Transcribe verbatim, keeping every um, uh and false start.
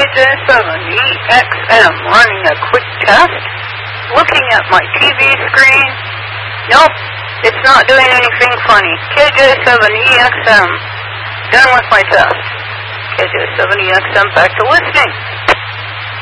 J seven E X M running a quick test. Looking at my T V screen. Nope, it's not doing anything funny. K J seven E X M. Done with my test. K J seven E X M back to listening.